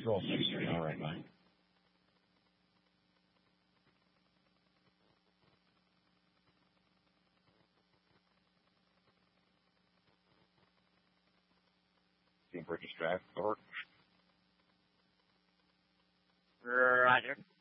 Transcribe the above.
Control 6-3. All right, Mike. Team British Drive. Over. Roger.